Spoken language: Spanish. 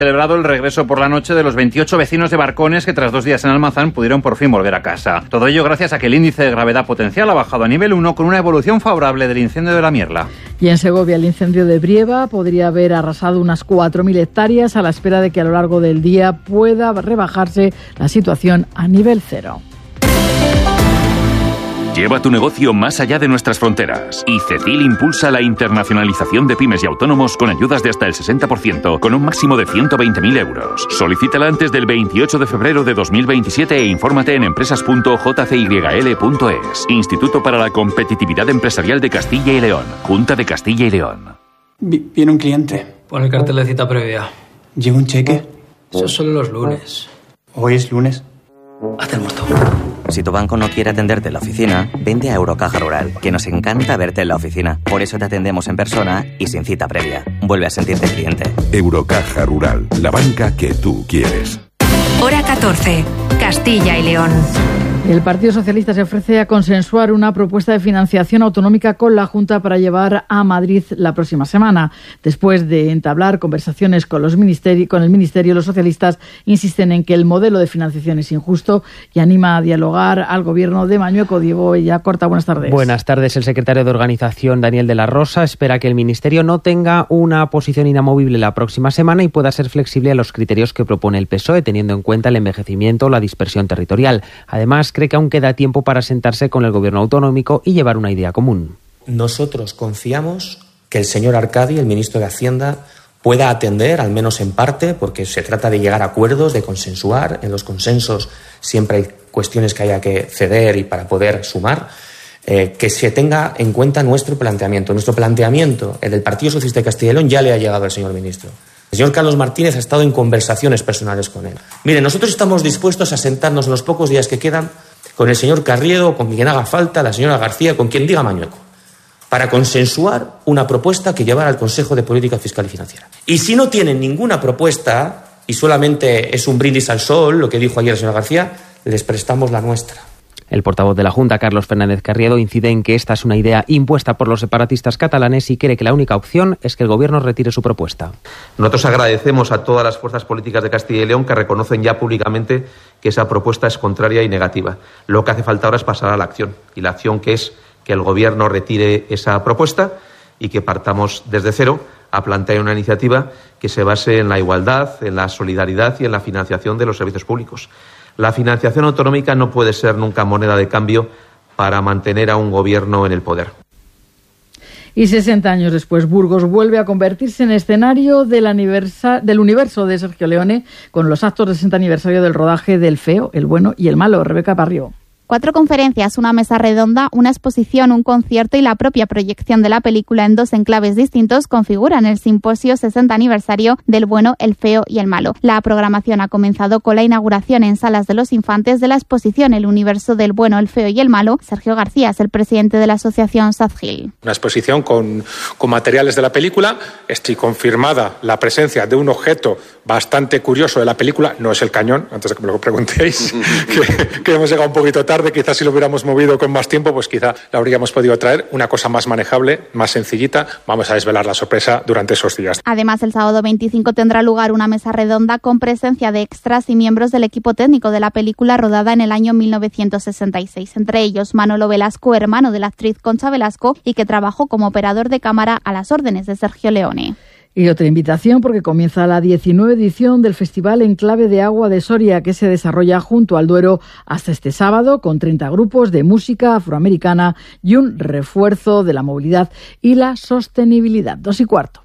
Celebrado el regreso por la noche de los 28 vecinos de Barcones que tras 2 días en Almazán pudieron por fin volver a casa. Todo ello gracias a que el índice de gravedad potencial ha bajado a nivel 1 con una evolución favorable del incendio de la Mierla. Y en Segovia el incendio de Brieva podría haber arrasado unas 4.000 hectáreas a la espera de que a lo largo del día pueda rebajarse la situación a nivel 0. Lleva tu negocio más allá de nuestras fronteras. ICECIL impulsa la internacionalización de pymes y autónomos con ayudas de hasta el 60%, con un máximo de 120.000 euros. Solicítala antes del 28 de febrero de 2027 e infórmate en empresas.jcyl.es. Instituto para la Competitividad Empresarial de Castilla y León. Junta de Castilla y León. Viene un cliente. Pon el cartel de cita previa. ¿Lleva un cheque? Eso solo los lunes. ¿Hoy es lunes? Haz el muerto. Si tu banco no quiere atenderte en la oficina, vente a Eurocaja Rural, que nos encanta verte en la oficina. Por eso te atendemos en persona y sin cita previa. Vuelve a sentirte cliente. Eurocaja Rural, la banca que tú quieres. Hora 14, Castilla y León. El Partido Socialista se ofrece a consensuar una propuesta de financiación autonómica con la Junta para llevar a Madrid la próxima semana. Después de entablar conversaciones con el Ministerio, los socialistas insisten en que el modelo de financiación es injusto y anima a dialogar al Gobierno de Mañueco. Diego Yacorta, buenas tardes. Buenas tardes. El secretario de Organización, Daniel de la Rosa, espera que el Ministerio no tenga una posición inamovible la próxima semana y pueda ser flexible a los criterios que propone el PSOE, teniendo en cuenta el envejecimiento o la dispersión territorial. Además, cree que aún queda tiempo para sentarse con el Gobierno autonómico y llevar una idea común. Nosotros confiamos que el señor Arcadi, el ministro de Hacienda, pueda atender, al menos en parte, porque se trata de llegar a acuerdos, de consensuar. En los consensos siempre hay cuestiones que haya que ceder y para poder sumar. Que se tenga en cuenta nuestro planteamiento. Nuestro planteamiento, el del Partido Socialista de Castilla y León, ya le ha llegado al señor ministro. El señor Carlos Martínez ha estado en conversaciones personales con él. Mire, nosotros estamos dispuestos a sentarnos en los pocos días que quedan con el señor Carriedo, con quien haga falta, la señora García, con quien diga Mañueco, para consensuar una propuesta que llevar al Consejo de Política Fiscal y Financiera. Y si no tienen ninguna propuesta, y solamente es un brindis al sol, lo que dijo ayer la señora García, les prestamos la nuestra. El portavoz de la Junta, Carlos Fernández Carriedo, incide en que esta es una idea impuesta por los separatistas catalanes y cree que la única opción es que el Gobierno retire su propuesta. Nosotros agradecemos a todas las fuerzas políticas de Castilla y León que reconocen ya públicamente que esa propuesta es contraria y negativa. Lo que hace falta ahora es pasar a la acción, y la acción que es que el Gobierno retire esa propuesta y que partamos desde cero a plantear una iniciativa que se base en la igualdad, en la solidaridad y en la financiación de los servicios públicos. La financiación autonómica no puede ser nunca moneda de cambio para mantener a un gobierno en el poder. Y 60 años después, Burgos vuelve a convertirse en escenario del universo de Sergio Leone con los actos del 60 aniversario del rodaje del Feo, el Bueno y el Malo. Rebeca Parrió. 4 conferencias, una mesa redonda, una exposición, un concierto y la propia proyección de la película en 2 enclaves distintos configuran el simposio 60 aniversario del Bueno, el Feo y el Malo. La programación ha comenzado con la inauguración en Salas de los Infantes de la exposición El universo del Bueno, el Feo y el Malo. Sergio García es el presidente de la asociación Sazgil. Una exposición con materiales de la película. Estoy confirmada la presencia de un objeto bastante curioso de la película. No es el cañón, antes de que me lo preguntéis, que hemos llegado un poquito tarde. Quizás si lo hubiéramos movido con más tiempo, pues quizá la habríamos podido traer. Una cosa más manejable, más sencillita. Vamos a desvelar la sorpresa durante esos días. Además, el sábado 25 tendrá lugar una mesa redonda con presencia de extras y miembros del equipo técnico de la película rodada en el año 1966. Entre ellos, Manolo Velasco, hermano de la actriz Concha Velasco y que trabajó como operador de cámara a las órdenes de Sergio Leone. Y otra invitación porque comienza la 19ª edición del Festival Enclave de Agua de Soria, que se desarrolla junto al Duero hasta este sábado con 30 grupos de música afroamericana y un refuerzo de la movilidad y la sostenibilidad. 2:15.